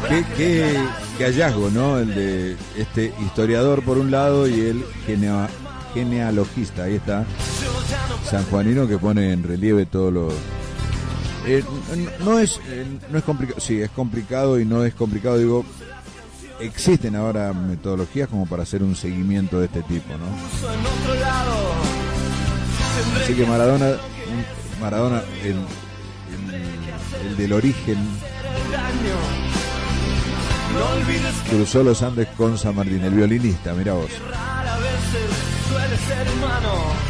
Qué hallazgo, ¿no? El de este historiador por un lado y el genealogista, ahí está, sanjuanino, que pone en relieve todos los... no es complicado, sí, es complicado y no es complicado, digo, existen ahora metodologías como para hacer un seguimiento de este tipo, ¿no? Así que Maradona, el del origen, cruzó los Andes con San Martín, el violinista, mirá vos. Rara vez suele ser humano.